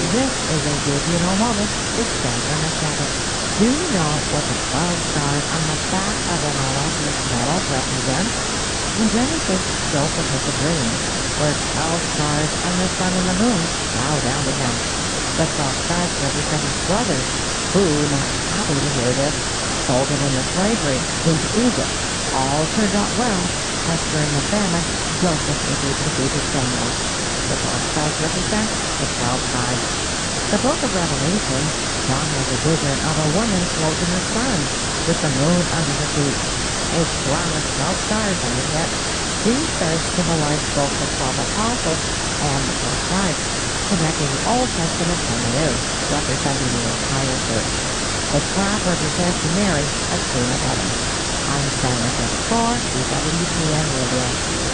This is a digital moment to spend in a second. Do you know what the 12 stars on the back of the miraculous medal represent? In Genesis, Joseph has a dream where 12 stars and the sun and the moon bow down to him. The 12 stars represent his brothers, who, not happy to hear this, sold him into slavery into Egypt. All turned out well, as during the famine, Joseph was able to feed his family. The 12 stars represent the 12 tribes. The book of Revelation, John has a vision of a woman clothed in the sun, with the moon under her feet. A crown of 12 stars on her head. These stars symbolize both the 12 apostles and the 12 tribes, connecting the Old Testament and the New, representing the entire church. The crown represents Mary as Queen of Heaven. I'm Sandra 4, EWTN Radio.